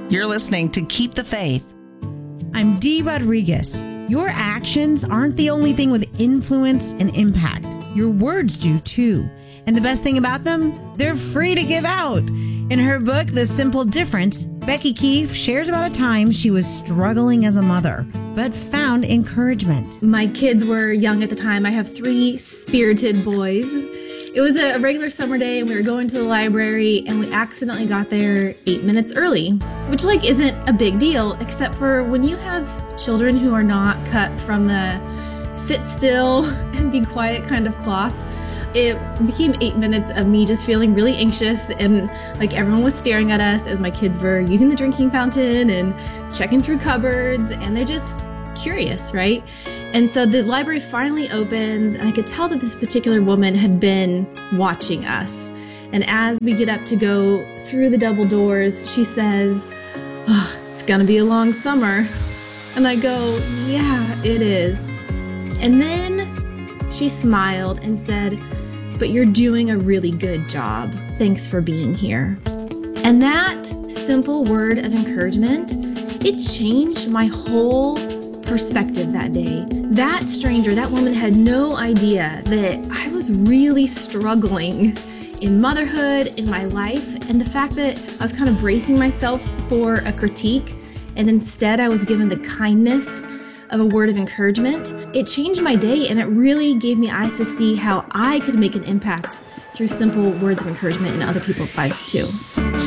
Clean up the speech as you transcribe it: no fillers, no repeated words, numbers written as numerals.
You're listening to Keep the Faith. I'm Dee Rodriguez. Your actions aren't the only thing with influence and impact. Your words do too. And the best thing about them, they're free to give out. In her book, The Simple Difference, Becky Keefe shares about a time she was struggling as a mother, but found encouragement. My kids were young at the time. I have 3 spirited boys. It was a regular summer day and we were going to the library and we accidentally got there 8 minutes early, which isn't a big deal, except for when you have children who are not cut from the sit still and be quiet kind of cloth. It became 8 minutes of me just feeling really anxious and like everyone was staring at us as my kids were using the drinking fountain and checking through cupboards, and they're just curious, right? And so the library finally opens and I could tell that this particular woman had been watching us. And as we get up to go through the double doors, she says, "Oh, it's gonna be a long summer." And I go, "Yeah, it is." And then she smiled and said, "But you're doing a really good job. Thanks for being here." And that simple word of encouragement, it changed my whole perspective that day. That stranger, that woman had no idea that I was really struggling in motherhood, in my life, and the fact that I was kind of bracing myself for a critique, and instead I was given the kindness of a word of encouragement. It changed my day, and it really gave me eyes to see how I could make an impact through simple words of encouragement in other people's lives too.